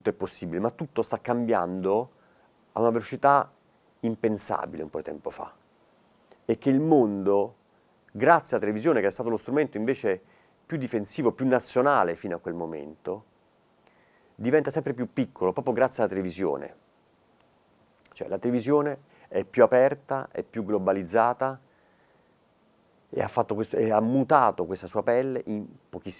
è possibile, ma tutto sta cambiando a una velocità impensabile un po' di tempo fa. E che il mondo, grazie alla televisione, che è stato lo strumento invece più difensivo, più nazionale fino a quel momento, diventa sempre più piccolo, proprio grazie alla televisione. Cioè la televisione è più aperta, è più globalizzata e ha mutato questa sua pelle in pochissimo